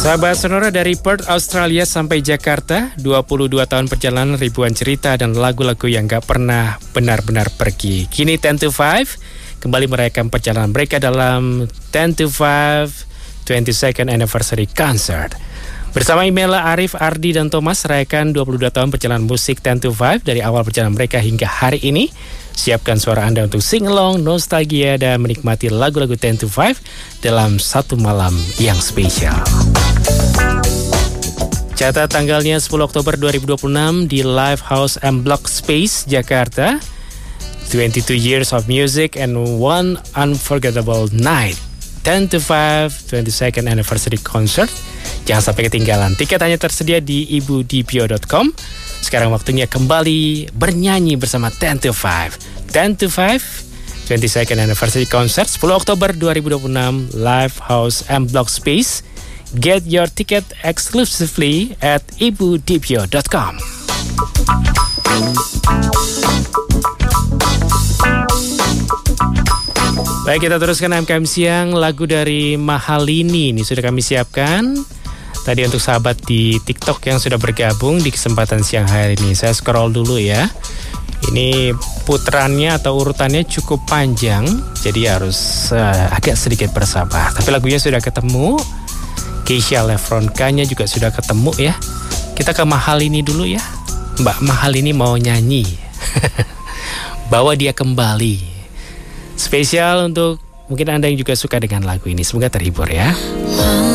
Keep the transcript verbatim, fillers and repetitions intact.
Sahabat Sonora dari Perth, Australia sampai Jakarta, dua puluh dua tahun perjalanan, ribuan cerita dan lagu-lagu yang gak pernah benar-benar pergi. Kini ten to five kembali merayakan perjalanan mereka dalam ten to five twenty-second Anniversary Concert. Bersama Imela, Arif, Ardi, dan Thomas rayakan dua puluh dua tahun perjalanan musik ten to five dari awal perjalanan mereka hingga hari ini. Siapkan suara Anda untuk sing-along, nostalgia, dan menikmati lagu-lagu ten to five dalam satu malam yang spesial. Catat tanggalnya sepuluh Oktober dua ribu dua puluh enam di Live House M Block Space, Jakarta. twenty-two years of music and one unforgettable night. ten to five twenty-second Anniversary Concert. Jangan sampai ketinggalan. Tiket hanya tersedia di ibu dipio dot com. Sekarang waktunya kembali bernyanyi bersama ten to five. ten to five twenty-second Anniversary Concert sepuluh Oktober dua ribu dua puluh enam, Live House M Block Space. Get your ticket exclusively at ibu dipio dot com. Baik, kita teruskan M K M Siang. Lagu dari Mahalini ini sudah kami siapkan tadi untuk sahabat di TikTok yang sudah bergabung di kesempatan siang hari ini. Saya scroll dulu ya. Ini putarannya atau urutannya cukup panjang, jadi harus uh, agak sedikit bersabar. Tapi lagunya sudah ketemu. Keisha Lefronka-nya juga sudah ketemu ya. Kita ke Mahalini dulu ya. Mbak Mahalini mau nyanyi. Bawa dia kembali. Spesial untuk mungkin Anda yang juga suka dengan lagu ini. Semoga terhibur ya.